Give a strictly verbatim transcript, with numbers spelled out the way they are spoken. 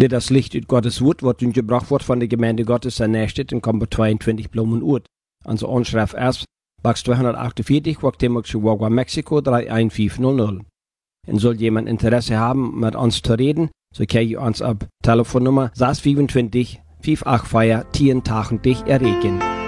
Das Licht ut Gottes Wort, was uns gebracht wird von der Gemeinde Gottes, in Nächstedt, in Kombo zweiundzwanzig Blumen Urt. Also Anschrift erst, Box zweihundertachtundvierzig, Wachtemo, Chihuahua, Mexiko, drei eins fünf null null. Und soll jemand Interesse haben, mit uns zu reden, so kann ich uns ab Telefonnummer sechs zwei fünf, fünf acht vier, zehn Tagen dich erregen.